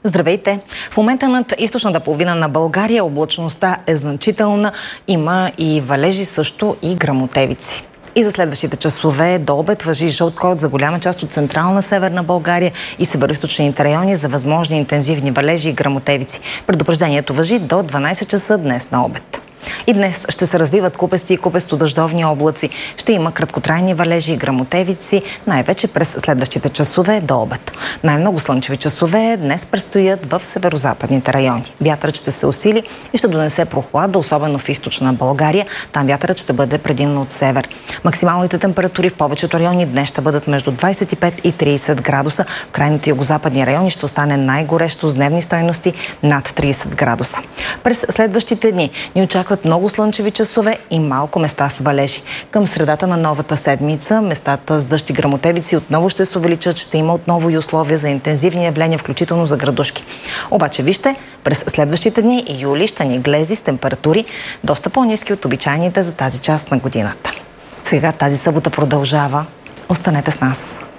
Здравейте! В момента над източната половина на България облачността е значителна. Има и валежи, също и гръмотевици. И за следващите часове до обед важи жълт код за голяма част от централна Северна България и североизточните райони за възможни интензивни валежи и гръмотевици. Предупреждението важи до 12 часа днес на обед. И днес ще се развиват купести и купесто-дъждовни облаци. Ще има краткотрайни валежи и гръмотевици, най-вече през следващите часове до обед. Най-много слънчеви часове днес предстоят в северо-западните райони. Вятърът ще се усили и ще донесе прохлада, особено в източна България. Там вятърът ще бъде предимно от север. Максималните температури в повечето райони днес ще бъдат между 25 и 30 градуса. В крайните югозападни райони ще остане най-горещо с дневни стойности над 30 градуса. През следващите дни ни очакват много слънчеви часове и малко места с валежи. Към средата на новата седмица местата с дъжд и гръмотевици отново ще се увеличат, ще има отново и условия за интензивни явления, включително за градушки. Обаче вижте, през следващите дни и юли ще ни глези с температури доста по-ниски от обичайните за тази част на годината. Сега тази събота продължава. Останете с нас!